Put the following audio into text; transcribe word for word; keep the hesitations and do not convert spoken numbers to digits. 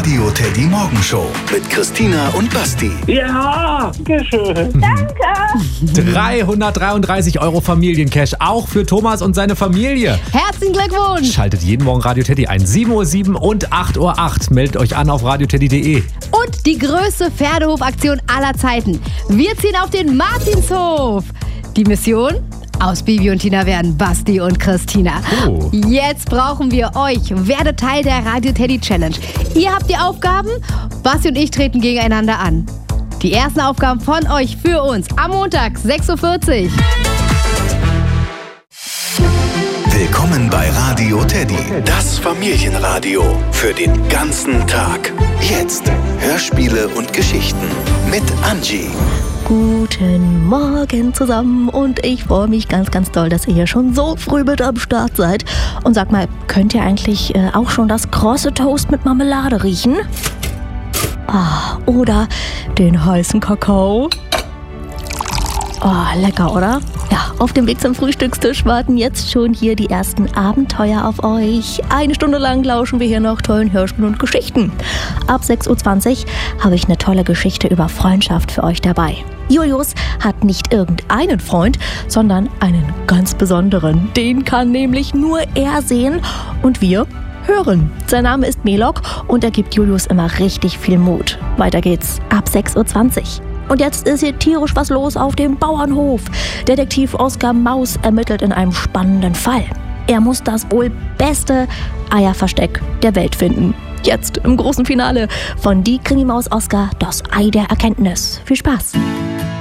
Radio Teddy Morgenshow mit Christina und Basti. Ja, schön. Danke. dreihundertdreiunddreißig Euro Familiencash, auch für Thomas und seine Familie. Herzlichen Glückwunsch. Schaltet jeden Morgen Radio Teddy ein. sieben Uhr sieben und acht Uhr acht. Meldet euch an auf radio teddy punkt de. Und die größte Pferdehofaktion aller Zeiten. Wir ziehen auf den Martinshof. Die Mission? Aus Bibi und Tina werden Basti und Christina. Oh. Jetzt brauchen wir euch. Werdet Teil der Radio Teddy Challenge. Ihr habt die Aufgaben, Basti und ich treten gegeneinander an. Die ersten Aufgaben von euch für uns am Montag, sechs Uhr vierzig. Willkommen bei Radio Teddy, das Familienradio für den ganzen Tag. Jetzt Hörspiele und Geschichten mit Angie. Guten Morgen zusammen und ich freue mich ganz, ganz doll, dass ihr hier schon so früh mit am Start seid. Und sag mal, könnt ihr eigentlich äh, auch schon das krosse Toast mit Marmelade riechen? Ah, oder den heißen Kakao? Oh, lecker, oder? Ja, auf dem Weg zum Frühstückstisch warten jetzt schon hier die ersten Abenteuer auf euch. Eine Stunde lang lauschen wir hier noch tollen Hörspielen und Geschichten. Ab sechs Uhr zwanzig habe ich eine tolle Geschichte über Freundschaft für euch dabei. Julius hat nicht irgendeinen Freund, sondern einen ganz besonderen. Den kann nämlich nur er sehen und wir hören. Sein Name ist Melok und er gibt Julius immer richtig viel Mut. Weiter geht's ab sechs Uhr zwanzig. Und jetzt ist hier tierisch was los auf dem Bauernhof. Detektiv Oskar Maus ermittelt in einem spannenden Fall. Er muss das wohl beste Eierversteck der Welt finden. Jetzt im großen Finale von Die Krimimaus Oskar, das Ei der Erkenntnis. Viel Spaß!